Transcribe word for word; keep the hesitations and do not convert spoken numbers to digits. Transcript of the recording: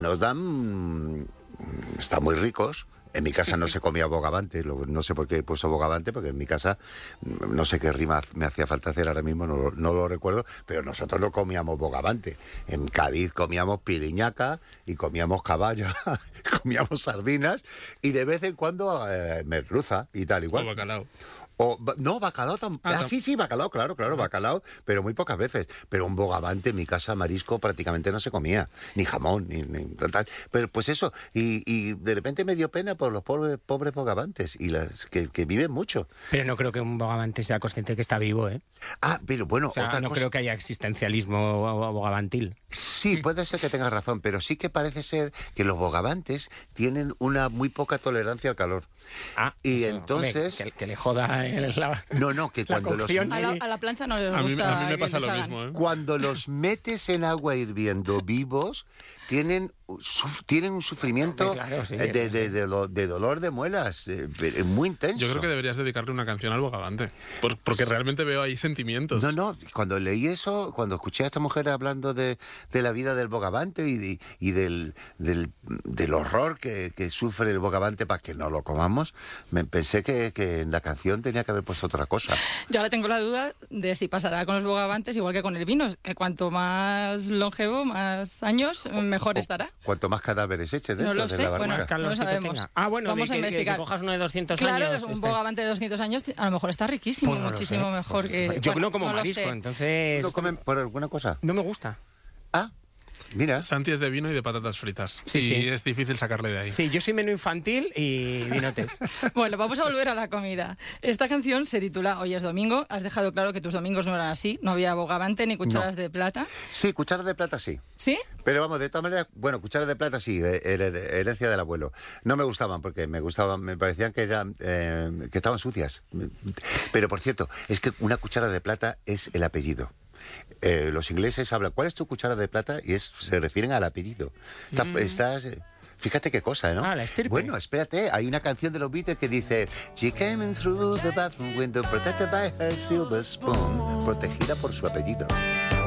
Nos dan... están muy ricos. En mi casa no se comía bogavante, no sé por qué he puesto bogavante, porque en mi casa no sé qué rima me hacía falta hacer ahora mismo, no, no lo recuerdo, pero nosotros no comíamos bogavante. En Cádiz comíamos piriñaca y comíamos caballa, comíamos sardinas y de vez en cuando eh, merluza y tal igual. O bacalao. O, no, bacalao tampoco. Ah, Ah, sí, sí, bacalao, claro, claro, bacalao, pero muy pocas veces. Pero un bogavante en mi casa, marisco, prácticamente no se comía. Ni jamón, ni, ni tal. Pero pues eso, y, y de repente me dio pena por los pobres, pobres bogavantes, y las que, que viven mucho. Pero no creo que un bogavante sea consciente que está vivo, ¿eh? Ah, pero bueno, O sea, otra no cosa... creo que haya existencialismo bogavantil. Sí, puede ser que tengas razón, pero sí que parece ser que los bogavantes tienen una muy poca tolerancia al calor. Ah, y eso, entonces... hombre, que, que le joda el, la, No, no, que la cuando los... cocción, A la, sí. a la plancha no les A mí, gusta. a mí me que pasa les lo hagan. mismo, ¿eh? Cuando los metes en agua hirviendo vivos, tienen, suf- tienen un sufrimiento Hombre, claro, sí, eh, de, eso de, sí. de lo- de dolor de muelas, eh, pero muy intenso. Yo creo que deberías dedicarle una canción al bogavante. Por- porque realmente veo ahí sentimientos. No, no, cuando leí eso, cuando escuché a esta mujer hablando de, de la vida del bogavante y, de- y del, del, del horror que, que sufre el bogavante para que no lo comamos, me pensé que, que en la canción tenía que haber puesto otra cosa. Yo ahora tengo la duda de si pasará con los bogavantes igual que con el vino, que cuanto más longevo, más años, mejor estará. Cuanto más cadáveres eche dentro No lo de sé, la bueno, barriga. Más calor no sí que sabemos. tenga. Ah, bueno, Vamos de a que, de que investigar. cojas uno de doscientos Claro, años. un este. bogavante de doscientos años a lo mejor está riquísimo, Pues no lo muchísimo sé. mejor Pues, que... yo bueno, no como no lo marisco, sé. entonces... ¿No comen por alguna cosa? No me gusta. Ah, mira. Santi es de vino y de patatas fritas. Sí, y sí. es difícil sacarle de ahí. Sí, yo soy menú infantil y vinotes. Bueno, vamos a volver a la comida. Esta canción se titula Hoy es domingo. Has dejado claro que tus domingos no eran así. No había bogavante ni cucharas de plata. Sí, cuchara de plata sí. ¿Sí? Pero vamos, de todas maneras, bueno, cucharas de plata sí, her- her- herencia del abuelo. No me gustaban porque me gustaban, me parecían que eran, eh, que estaban sucias. Pero por cierto, es que una cuchara de plata es el apellido. Eh, los ingleses hablan, ¿cuál es tu cuchara de plata? Y es, se refieren al apellido. Está- Mm. estás, eh, fíjate qué cosa, ¿no? Ah, la estirpe. Bueno, espérate, hay una canción de los Beatles que dice She came in through the bathroom window protected by her silver spoon, protegida por su apellido.